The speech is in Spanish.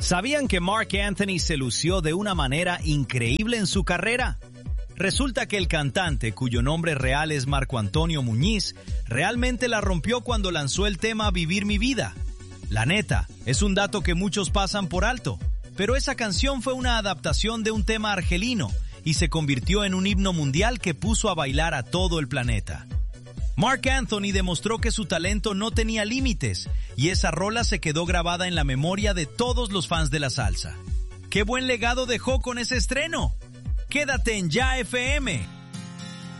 ¿Sabían que Marc Anthony se lució de una manera increíble en su carrera? Resulta que el cantante, cuyo nombre real es Marco Antonio Muñiz, realmente la rompió cuando lanzó el tema Vivir mi vida. La neta, es un dato que muchos pasan por alto, pero esa canción fue una adaptación de un tema argelino y se convirtió en un himno mundial que puso a bailar a todo el planeta. Marc Anthony demostró que su talento no tenía límites y esa rola se quedó grabada en la memoria de todos los fans de la salsa. ¡Qué buen legado dejó con ese estreno! Quédate en Ya FM,